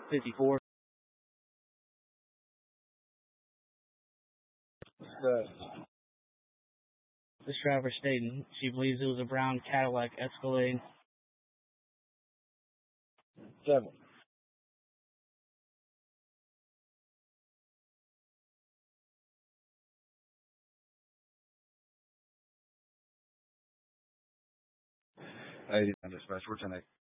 54. This driver stated she believes it was a brown Cadillac Escalade. 7. Dispatch, we're 10-8.